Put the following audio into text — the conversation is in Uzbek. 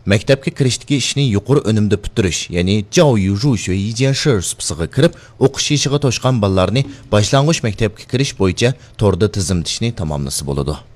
maktabga kirishdagi ishni yuqori unumda bitirish, ya'ni Jiao Yuzhu Shui Yijianshi supsiga kirib, o'qish yoshiga to'shgan bolalarni boshlang'ich maktabga kirish bo'yicha torda tizimlashni tamomlasa bo'ladi.